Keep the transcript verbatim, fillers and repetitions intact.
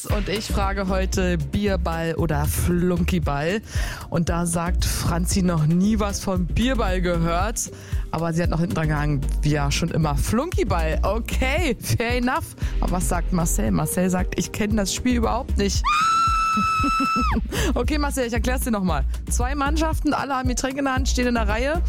Thomas und ich frage heute Bierball oder Flunkyball. Und da sagt Franzi noch nie was von Bierball gehört. Aber sie hat noch hinten dran gehangen, wie ja schon immer, Flunkyball. Okay, fair enough. Aber was sagt Marcel? Marcel sagt, ich kenne das Spiel überhaupt nicht. Okay, Marcel, ich erklär's dir nochmal. Zwei Mannschaften, alle haben Getränke in der Hand, stehen in der Reihe.